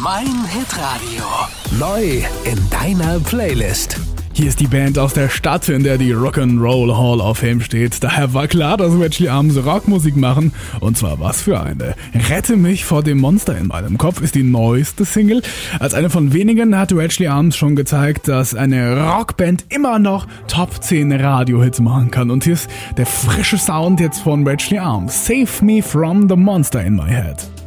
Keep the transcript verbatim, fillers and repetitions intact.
Mein Hitradio. Neu in deiner Playlist. Hier ist die Band aus der Stadt, in der die Rock'n'Roll Hall of Fame steht. Daher war klar, dass Wedgley Arms Rockmusik machen. Und zwar was für eine. Rette mich vor dem Monster in meinem Kopf ist die neueste Single. Als eine von wenigen hat Wedgley Arms schon gezeigt, dass eine Rockband immer noch Top zehn Radiohits machen kann. Und hier ist der frische Sound jetzt von Wedgley Arms. Save me from the monster in my head.